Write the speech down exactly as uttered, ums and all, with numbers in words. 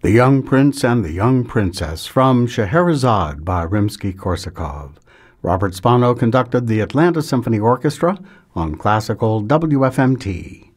The Young Prince and the Young Princess from Scheherazade by Rimsky-Korsakov. Robert Spano conducted the Atlanta Symphony Orchestra on Classical W F M T.